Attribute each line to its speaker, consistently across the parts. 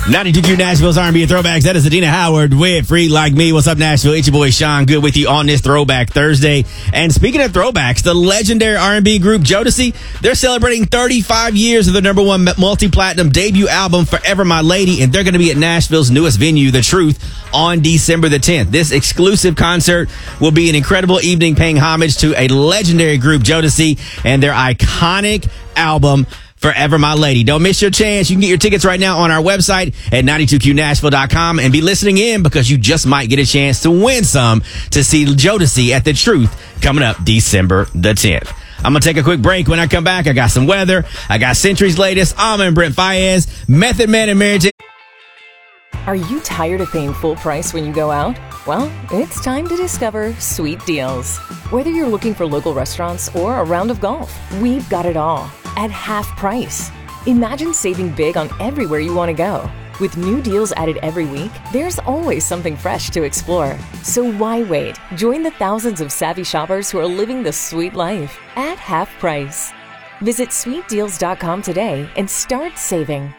Speaker 1: 92Q Nashville's R&B and Throwbacks. That is Adina Howard with Free Like Me. What's up, Nashville? It's your boy Sean Good with you on this Throwback Thursday. And speaking of throwbacks, the legendary R&B group Jodeci, they're celebrating 35 years of their number one multi-platinum debut album, Forever My Lady, and they're going to be at Nashville's newest venue, The Truth, on December the 10th. This exclusive concert will be an incredible evening paying homage to a legendary group, Jodeci, and their iconic album, Forever My Lady. Don't miss your chance. You can get your tickets right now on our website at 92qnashville.com and be listening in because you just might get a chance to win some to see Jodeci at The Truth coming up December the 10th. I'm going to take a quick break. When I come back, I got some weather. I got Century's latest. I'm and Brent Fayez, Method Man and Mary J.
Speaker 2: Are you tired of paying full price when you go out? Well, it's time to discover Sweet Deals. Whether you're looking for local restaurants or a round of golf, we've got it all at half price. Imagine saving big on everywhere you want to go. With new deals added every week, there's always something fresh to explore. So why wait? Join the thousands of savvy shoppers who are living the sweet life at half price. Visit sweetdeals.com today and start saving.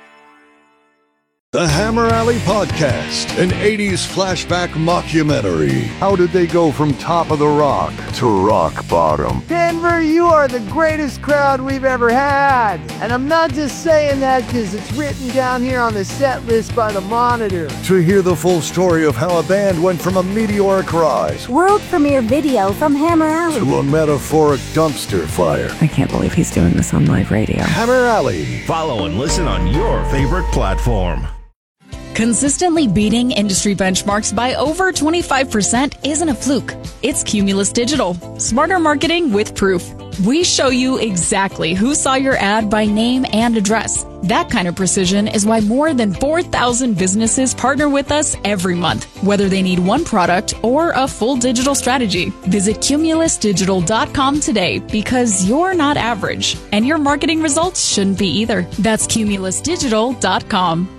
Speaker 3: The Hammer Alley Podcast, an 80s flashback mockumentary. How did they go from top of the rock to rock bottom?
Speaker 4: Denver, you are the greatest crowd we've ever had. And I'm not just saying that because it's written down here on the set list by the Monitor.
Speaker 3: To hear the full story of how a band went from a meteoric rise
Speaker 5: world premiere video from Hammer Alley
Speaker 3: to a metaphoric dumpster fire.
Speaker 6: I can't believe he's doing this on live radio.
Speaker 3: Hammer Alley.
Speaker 7: Follow and listen on your favorite platform.
Speaker 8: Consistently beating industry benchmarks by over 25% isn't a fluke. It's Cumulus Digital. Smarter marketing with proof. We show you exactly who saw your ad by name and address. That kind of precision is why more than 4,000 businesses partner with us every month, whether they need one product or a full digital strategy. Visit cumulusdigital.com today because you're not average, and your marketing results shouldn't be either. That's cumulusdigital.com.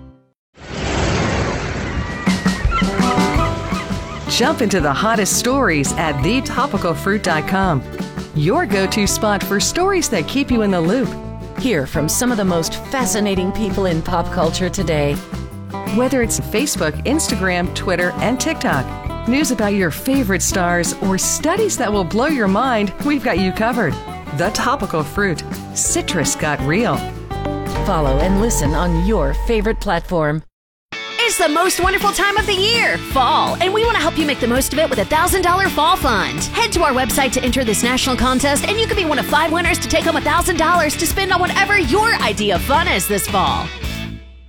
Speaker 9: Jump into the hottest stories at thetopicalfruit.com. Your go-to spot for stories that keep you in the loop.
Speaker 10: Hear from some of the most fascinating people in pop culture today.
Speaker 9: Whether it's Facebook, Instagram, Twitter, and TikTok, news about your favorite stars, or studies that will blow your mind, we've got you covered. The Topical Fruit. Citrus got real.
Speaker 10: Follow and listen on your favorite platform.
Speaker 11: It's the most wonderful time of the year, fall, and we want to help you make the most of it with a $1,000 fall fund. Head to our website to enter this national contest, and you could be one of 5 winners to take home $1,000 to spend on whatever your idea of fun is this fall.